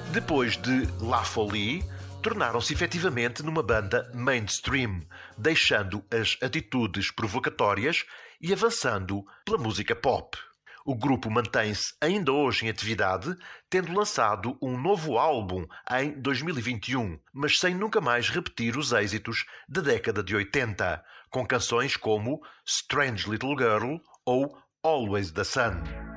Depois de La Folie, tornaram-se efetivamente numa banda mainstream, deixando as atitudes provocatórias e avançando pela música pop. O grupo mantém-se ainda hoje em atividade, tendo lançado um novo álbum em 2021, mas sem nunca mais repetir os êxitos da década de 80, com canções como Strange Little Girl ou Always the Sun.